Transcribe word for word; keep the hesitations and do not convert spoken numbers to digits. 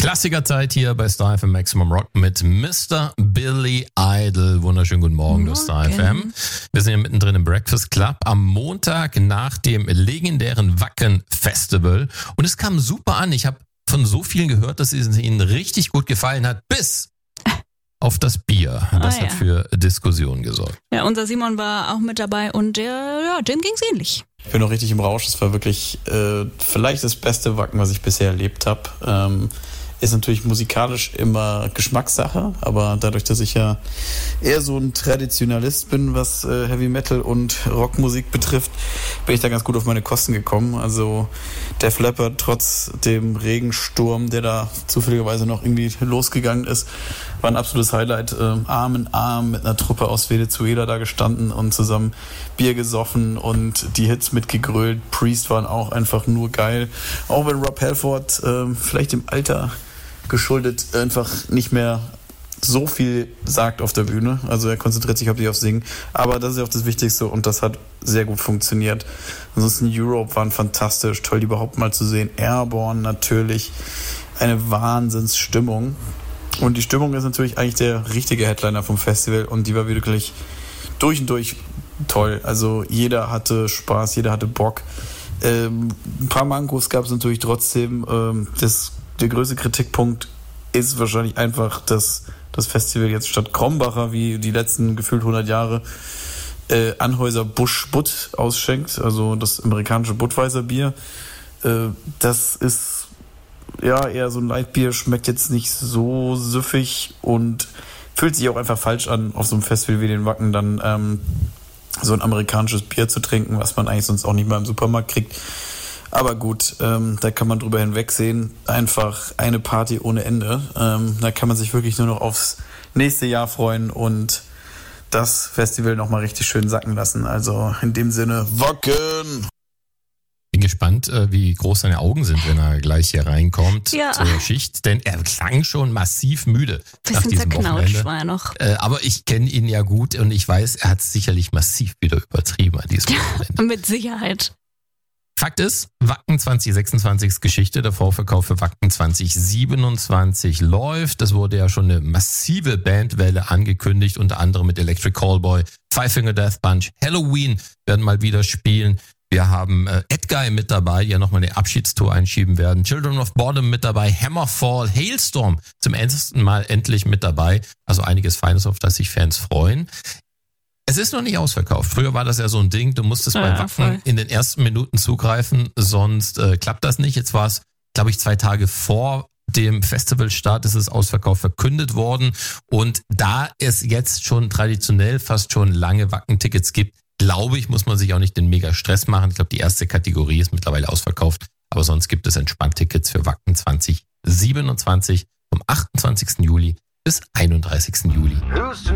Klassikerzeit hier bei Star F M Maximum Rock mit Mister Billy Idol. Wunderschönen guten Morgen, Morgen. Star F M. Wir sind hier mittendrin im Breakfast Club am Montag nach dem legendären Wacken Festival. Und es kam super an. Ich habe von so vielen gehört, dass es ihnen richtig gut gefallen hat, bis auf das Bier. Das ah, hat ja. für Diskussionen gesorgt. Ja, unser Simon war auch mit dabei und der, ja, dem ging's ähnlich. Ich bin noch richtig im Rausch. Es war wirklich äh, vielleicht das beste Wacken, was ich bisher erlebt habe. Ähm, ist natürlich musikalisch immer Geschmackssache, aber dadurch, dass ich ja eher so ein Traditionalist bin, was äh, Heavy Metal und Rockmusik betrifft, bin ich da ganz gut auf meine Kosten gekommen. Also Def Leppard, trotz dem Regensturm, der da zufälligerweise noch irgendwie losgegangen ist, war ein absolutes Highlight. Ähm, Arm in Arm mit einer Truppe aus Venezuela da gestanden und zusammen Bier gesoffen und die Hits mitgegrölt. Priest waren auch einfach nur geil. Auch wenn Rob Halford äh, vielleicht im Alter geschuldet einfach nicht mehr so viel sagt auf der Bühne. Also er konzentriert sich hauptsächlich auf Singen. Aber das ist ja auch das Wichtigste und das hat sehr gut funktioniert. Ansonsten Europe waren fantastisch, toll die überhaupt mal zu sehen. Airborne natürlich, eine Wahnsinnsstimmung. Und die Stimmung ist natürlich eigentlich der richtige Headliner vom Festival und die war wirklich durch und durch toll. Also jeder hatte Spaß, jeder hatte Bock. Ähm, ein paar Mankos gab es natürlich trotzdem. Ähm, das Der größte Kritikpunkt ist wahrscheinlich einfach, dass das Festival jetzt statt Krombacher wie die letzten gefühlt hundert Jahre äh, Anhäuser Busch Butt ausschenkt, also das amerikanische Budweiser Bier. Äh, das ist ja eher so ein Lightbier, schmeckt jetzt nicht so süffig und fühlt sich auch einfach falsch an, auf so einem Festival wie den Wacken dann ähm, so ein amerikanisches Bier zu trinken, was man eigentlich sonst auch nicht mal im Supermarkt kriegt. Aber gut, ähm, da kann man drüber hinwegsehen. Einfach eine Party ohne Ende. Ähm, da kann man sich wirklich nur noch aufs nächste Jahr freuen und das Festival nochmal richtig schön sacken lassen. Also in dem Sinne, Wacken! Bin gespannt, wie groß seine Augen sind, wenn er gleich hier reinkommt ja. zur Schicht. Denn er klang schon massiv müde nach diesem Wochenende. War er noch. Aber ich kenne ihn ja gut und ich weiß, er hat es sicherlich massiv wieder übertrieben an diesem Wochenende. Mit Sicherheit. Fakt ist, Wacken zwanzig sechsundzwanzig ist Geschichte. Der Vorverkauf für Wacken zwanzig siebenundzwanzig läuft. Das wurde ja schon eine massive Bandwelle angekündigt, unter anderem mit Electric Callboy, Five Finger Death Punch, Halloween werden mal wieder spielen. Wir haben äh, Edguy mit dabei, die ja nochmal eine Abschiedstour einschieben werden. Children of Bodom mit dabei, Hammerfall, Hailstorm zum ersten Mal endlich mit dabei. Also einiges Feines, auf das sich Fans freuen. Es ist noch nicht ausverkauft. Früher war das ja so ein Ding, du musstest ja, bei Wacken voll. in den ersten Minuten zugreifen, sonst äh, klappt das nicht. Jetzt war es, glaube ich, zwei Tage vor dem Festivalstart ist es ausverkauft verkündet worden. Und da es jetzt schon traditionell fast schon lange Wacken-Tickets gibt, glaube ich, muss man sich auch nicht den mega Stress machen. Ich glaube, die erste Kategorie ist mittlerweile ausverkauft. Aber sonst gibt es entspannt Tickets für Wacken zwanzig siebenundzwanzig vom achtundzwanzigsten Juli bis einunddreißigsten Juli.